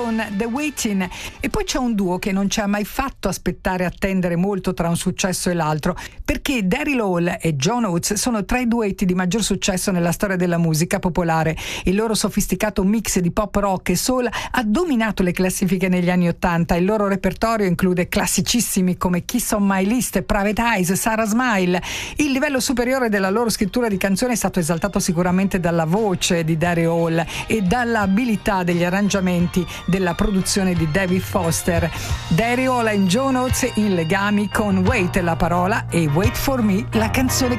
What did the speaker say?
con The Waiting. E poi c'è un duo che non ci ha mai fatto attendere molto tra un successo e l'altro, perché Daryl Hall e John Oates sono tra i duetti di maggior successo nella storia della musica popolare. Il loro sofisticato mix di pop rock e soul ha dominato le classifiche negli anni '80. Il loro repertorio include classicissimi come Kiss on My List, Private Eyes, Sarah Smile. Il livello superiore della loro scrittura di canzoni è stato esaltato sicuramente dalla voce di Daryl Hall e dall'abilità degli arrangiamenti della produzione di David Foster. Daryl Hall e John Oates in legami con Wait la parola e Wait for Me la canzone